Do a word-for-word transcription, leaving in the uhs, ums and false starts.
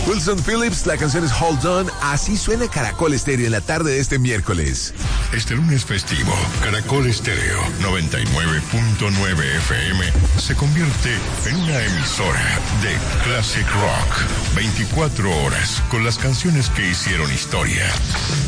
Wilson Phillips, la canción es Hold On. Así suena Caracol Estéreo en la tarde de este miércoles. Este lunes festivo, Caracol Estéreo noventa y nueve punto nueve F M se convierte en una emisora de Classic Rock. veinticuatro horas con las canciones que hicieron historia.